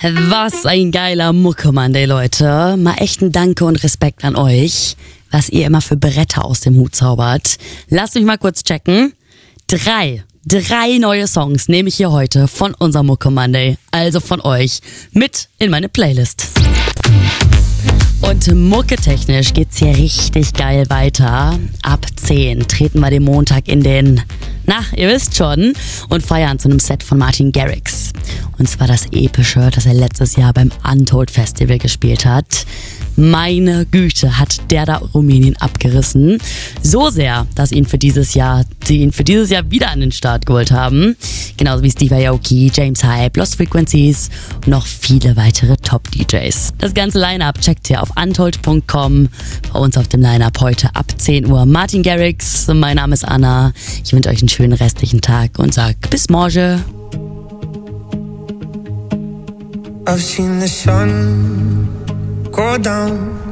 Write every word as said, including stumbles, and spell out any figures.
Was ein geiler Mucke-Monday, Leute. Mal echt ein Danke und Respekt an euch, was ihr immer für Bretter aus dem Hut zaubert. Lasst mich mal kurz checken. Drei, drei neue Songs nehme ich hier heute von unserem Mucke-Monday, also von euch, mit in meine Playlist. Und mucketechnisch geht's hier richtig geil weiter. Ab zehn treten wir den Montag in den, na, ihr wisst schon, und feiern zu einem Set von Martin Garrix. Und zwar das epische, das er letztes Jahr beim Untold Festival gespielt hat. Meine Güte, hat der da Rumänien abgerissen. So sehr, dass ihn für dieses Jahr, sie ihn für dieses Jahr wieder an den Start geholt haben. Genauso wie Steve Aoki, James Hype, Lost Frequencies und noch viele weitere Top-D Js. Das ganze Line-Up checkt ihr auf untold punkt com. Bei uns auf dem Line-Up heute ab zehn Uhr Martin Garrix. Mein Name ist Anna. Ich wünsche euch einen schönen restlichen Tag und sag bis morgen. I've seen the sun go down